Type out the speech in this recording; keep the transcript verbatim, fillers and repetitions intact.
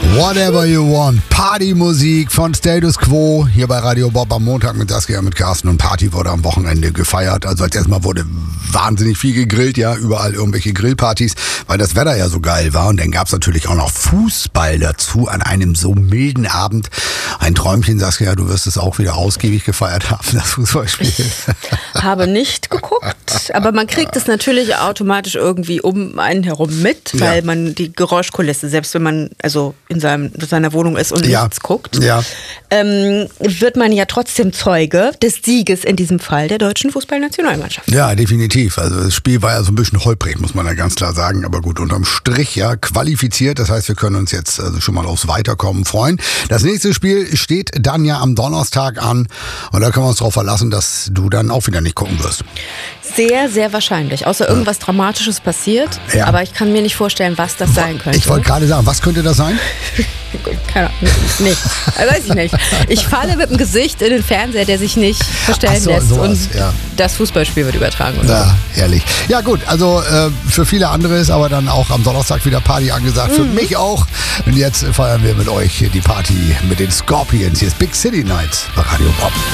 Whatever You Want. Partymusik von Status Quo hier bei Radio Bob am Montag mit Saskia, mit Carsten, und Party wurde am Wochenende gefeiert. Also als erstmal wurde wahnsinnig viel gegrillt, ja, überall irgendwelche Grillpartys, weil das Wetter ja so geil war. Und dann gab es natürlich auch noch Fußball dazu an einem so milden Abend. Ein Träumchen, Saskia, du wirst es auch wieder ausgiebig gefeiert haben, das Fußballspiel. Ich habe nicht geguckt, aber man kriegt es natürlich automatisch irgendwie um einen herum mit, weil Ja. man die Geräuschkulisse, selbst wenn man also in seinem, seiner Wohnung ist und Ja. nichts guckt, Ja. ähm, wird man ja trotzdem Zeuge des Sieges, in diesem Fall der deutschen Fußballnationalmannschaft. Ja, definitiv. Also das Spiel war ja so ein bisschen holprig, muss man ja ganz klar sagen. Aber gut, unterm Strich ja qualifiziert. Das heißt, wir können uns jetzt also schon mal aufs Weiterkommen freuen. Das nächste Spiel steht dann ja am Donnerstag an. Und da können wir uns darauf verlassen, dass du dann auch wieder nicht gucken wirst. Sehr, sehr wahrscheinlich. Außer irgendwas Dramatisches passiert. Ja. Aber ich kann mir nicht vorstellen, was das sein könnte. Ich wollte gerade sagen, was könnte das sein? Keine Ahnung. Nicht. Weiß ich nicht. Ich falle mit dem Gesicht in den Fernseher, der sich nicht verstellen Ach so, lässt. sowas, Und ja. das Fußballspiel wird übertragen. Oder Ja, herrlich. Ja gut, also äh, für viele andere ist aber dann auch am Donnerstag wieder Party angesagt. Für mich auch. Und jetzt feiern wir mit euch die Party mit den Scorpions. Hier ist Big City Nights bei Radio Bob.